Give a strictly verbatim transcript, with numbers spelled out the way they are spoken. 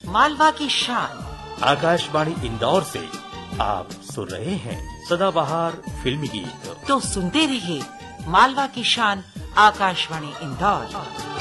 मालवा की शान। आकाशवाणी इंदौर से आप सुन रहे हैं सदाबहार फिल्मी गीत। तो सुनते रहिए मालवा की शान आकाशवाणी इंदौर।